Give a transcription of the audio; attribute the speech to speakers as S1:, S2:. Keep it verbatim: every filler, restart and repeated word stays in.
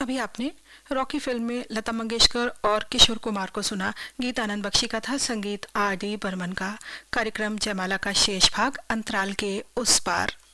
S1: अभी आपने Rocky film में लता मंगेशकर और किशोर कुमार को सुना। गीत आनंद बख्शी का था, संगीत आर डी बर्मन का। कार्यक्रम जयमाला का शेष भाग अंतराल के उस पार।